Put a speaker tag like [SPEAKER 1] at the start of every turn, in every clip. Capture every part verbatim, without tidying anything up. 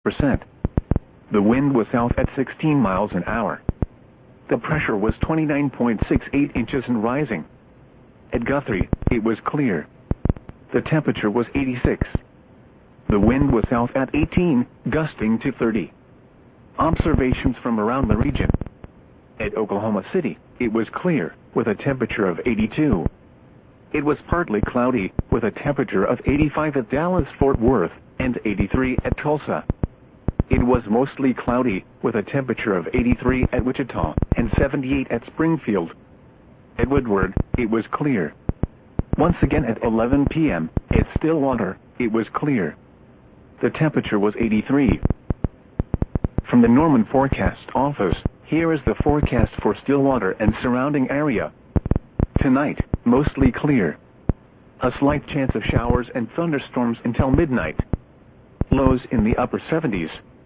[SPEAKER 1] percent. The wind was south at sixteen miles an hour. The pressure was twenty-nine point six eight inches and rising. At Guthrie, it was clear. The temperature was eighty-six. The wind was south at eighteen, gusting to thirty. Observations from around the region. At Oklahoma City, it was clear, with a temperature of eighty-two. It was partly cloudy, with a temperature of eighty-five at Dallas-Fort Worth, and eighty-three at Tulsa. It was mostly cloudy, with a temperature of eighty-three at Wichita, and seventy-eight at Springfield. At Woodward, it was clear. Once again at eleven p m, at Stillwater, it was clear. The temperature was eighty-three. From the Norman Forecast Office, here is the forecast for Stillwater and surrounding area. Tonight, mostly clear. A slight chance of showers and thunderstorms until midnight. Lows in the upper seventies.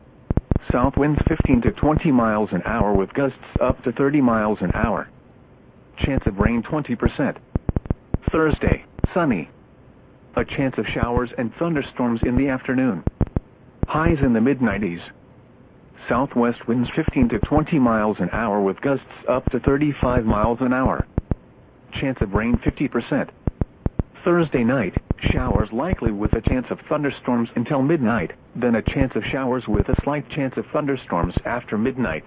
[SPEAKER 1] South winds fifteen to twenty miles an hour with gusts up to thirty miles an hour. Chance of rain twenty percent. Thursday, sunny. A chance of showers and thunderstorms in the afternoon. Highs in the mid nineties. Southwest winds fifteen to twenty miles an hour with gusts up to thirty-five miles an hour. Chance of rain fifty percent. Thursday night, showers likely with a chance of thunderstorms until midnight, then a chance of showers with a slight chance of thunderstorms after midnight.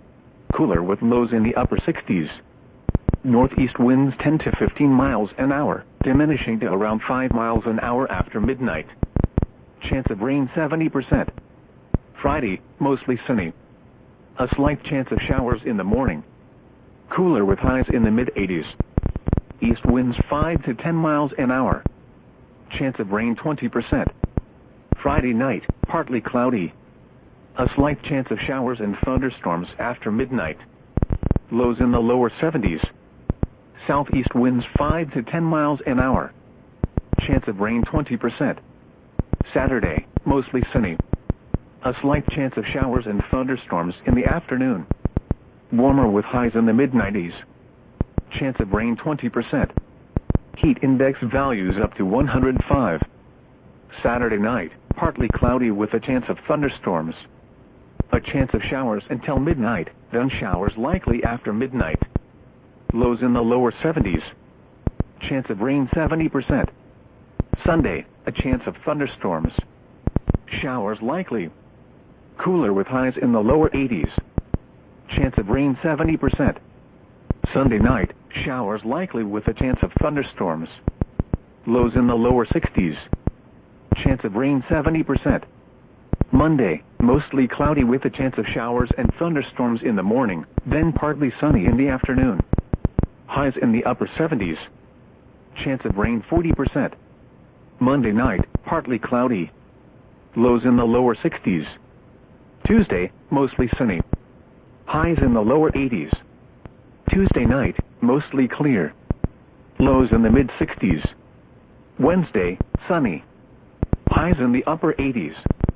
[SPEAKER 1] Cooler with lows in the upper sixties. Northeast winds ten to fifteen miles an hour, diminishing to around five miles an hour after midnight. Chance of rain seventy percent. Friday, mostly sunny. A slight chance of showers in the morning. Cooler with highs in the mid eighties. East winds five to ten miles an hour. Chance of rain twenty percent. Friday night, partly cloudy. A slight chance of showers and thunderstorms after midnight. Lows in the lower seventies. Southeast winds five to ten miles an hour. Chance of rain twenty percent. Saturday, mostly sunny. A slight chance of showers and thunderstorms in the afternoon. Warmer with highs in the mid nineties. Chance of rain twenty percent. Heat index values up to one hundred five. Saturday night, partly cloudy with a chance of thunderstorms. A chance of showers until midnight, then showers likely after midnight. Lows in the lower seventies. Chance of rain seventy percent. Sunday, a chance of thunderstorms. Showers likely. Cooler with highs in the lower eighties. Chance of rain seventy percent. Sunday night, showers likely with a chance of thunderstorms. Lows in the lower sixties. Chance of rain seventy percent. Monday, mostly cloudy with a chance of showers and thunderstorms in the morning, then partly sunny in the afternoon. Highs in the upper seventies. Chance of rain forty percent. Monday night, partly cloudy. Lows in the lower sixties. Tuesday, mostly sunny. Highs in the lower eighties. Tuesday night, mostly clear. Lows in the mid sixties. Wednesday, sunny. Highs in the upper eighties.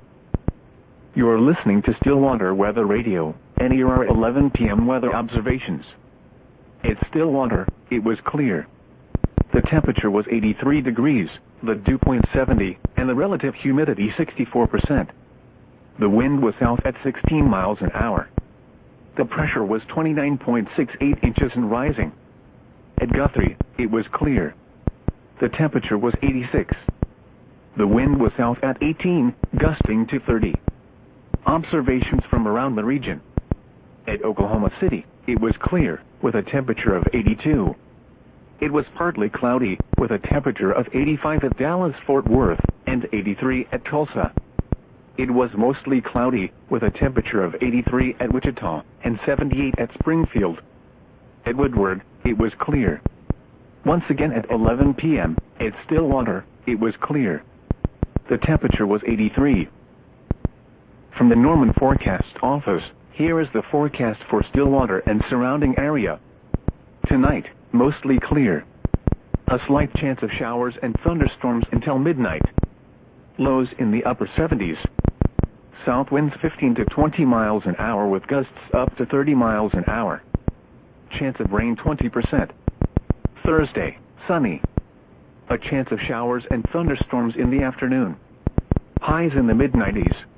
[SPEAKER 1] You're listening to Stillwater Weather Radio, and here are eleven p m weather observations. At Stillwater, it was clear. The temperature was eighty-three degrees, the dew point seventy, and the relative humidity sixty-four percent. The wind was south at sixteen miles an hour. The pressure was twenty-nine point six eight inches and rising. At Guthrie, it was clear. The temperature was eighty-six. The wind was south at eighteen, gusting to thirty. Observations from around the region. At Oklahoma City, it was clear, with a temperature of eighty-two. It was partly cloudy, with a temperature of eighty-five at Dallas-Fort Worth, and eighty-three at Tulsa. It was mostly cloudy, with a temperature of eighty-three at Wichita, and seventy-eight at Springfield. At Woodward, it was clear. Once again at eleven p m, at Stillwater, it was clear. The temperature was eighty-three. From the Norman Forecast Office, here is the forecast for Stillwater and surrounding area. Tonight, mostly clear. A slight chance of showers and thunderstorms until midnight. Lows in the upper seventies. South winds fifteen to twenty miles an hour with gusts up to thirty miles an hour. Chance of rain twenty percent. Thursday, sunny. A chance of showers and thunderstorms in the afternoon. Highs in the mid nineties.